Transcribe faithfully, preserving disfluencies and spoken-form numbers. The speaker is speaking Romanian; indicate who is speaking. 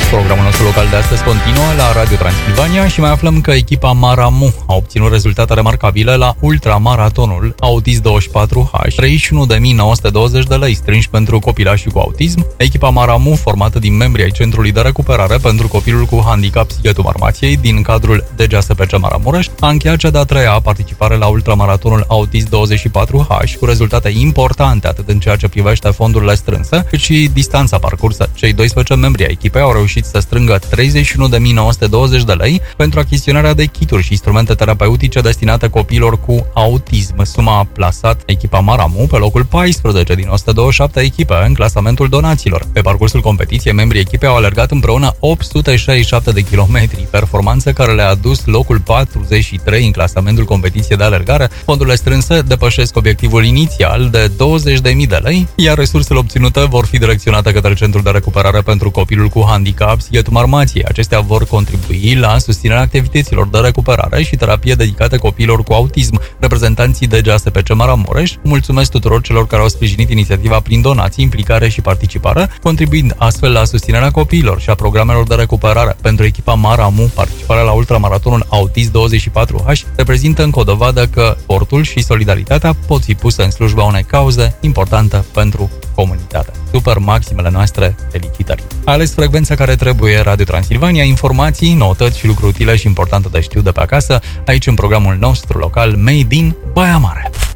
Speaker 1: Programul nostru local de astăzi continuă la Radio Transilvania și mai aflăm că echipa Maramu a obținut rezultate remarcabile la ultramaratonul Autism douăzeci și patru H, treizeci și unu de mii nouă sute douăzeci de lei strânși pentru copilașii cu autism. Echipa Maramu, formată din membrii ai Centrului de Recuperare pentru Copilul cu Handicap Sighetul Marmației din cadrul D G A S P C Maramureș, a încheiat cea de-a treia participare la ultramaratonul Autism douăzeci și patru H cu rezultate importante atât în ceea ce privește fondurile strânse, cât și distanța parcursă. Cei doisprezece membri ai echipei au reușit să strângă treizeci și unu de mii nouă sute douăzeci de lei pentru achiziționarea de kituri și instrumente terapeutice destinate copiilor cu autism. Suma a plasat echipa Maramu pe locul paisprezece din o sută douăzeci și șapte echipe în clasamentul donațiilor. Pe parcursul competiției, membrii echipei au alergat împreună opt sute șaizeci și șapte de kilometri, performanță care le-a adus locul patruzeci și trei în clasamentul competiției de alergare. Fondurile strânse depășesc obiectivul inițial de douăzeci de mii de lei, iar resursele obținute vor fi direcționate către Centrul de Recuperare pentru Copilul cu Handicap Sighetul Marmației. Acestea vor contribui la susținerea activităților de recuperare și terapie dedicate copiilor cu autism. Reprezentanții D G A S P C Maramureș mulțumesc tuturor celor care au sprijinit inițiativa prin donații, implicare și participare, contribuind astfel la susținerea copiilor și a programelor de recuperare. Pentru echipa Maramu, participarea la ultramaratonul Autism douăzeci și patru H reprezintă încă o dovadă că sportul și solidaritatea pot fi puse în slujba unei cauze importante pentru comunitate. Super, maximele noastre felicitări! A ales frecvența care trebuie, Radio Transilvania, informații, notăți și lucruri utile și importante de știut de pe acasă, aici în programul nostru local Made in Baia Mare.